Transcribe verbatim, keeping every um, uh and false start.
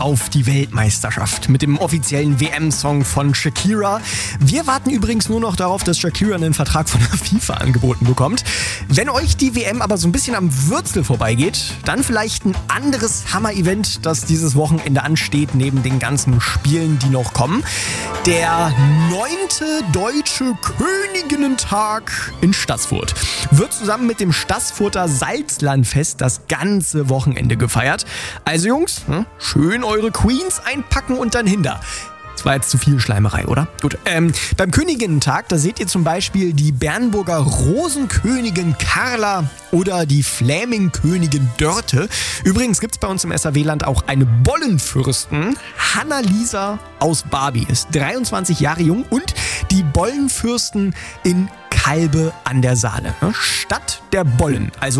auf die Weltmeisterschaft mit dem offiziellen W M-Song von Shakira. Wir warten übrigens nur noch darauf, dass Shakira einen Vertrag von der FIFA angeboten bekommt. Wenn euch die W M aber so ein bisschen am Würzel vorbeigeht, dann vielleicht ein anderes Hammer-Event, das dieses Wochenende ansteht, neben den ganzen Spielen, die noch kommen. Der neunte Deutsche Königinnentag in Staßfurt wird zusammen mit dem Staßfurter Salzlandfest das ganze Wochenende gefeiert. Also Jungs, schön eure Queens einpacken und dann hinter. Das war jetzt zu viel Schleimerei, oder? Gut. Ähm, beim Königinnentag, da seht ihr zum Beispiel die Bernburger Rosenkönigin Carla oder die Flämingkönigin Dörte. Übrigens gibt es bei uns im S A W-Land auch eine Bollenfürstin. Hanna-Lisa aus Barbie ist dreiundzwanzig Jahre jung und die Bollenfürsten in Kalbe an der Saale. Stadt der Bollen. Also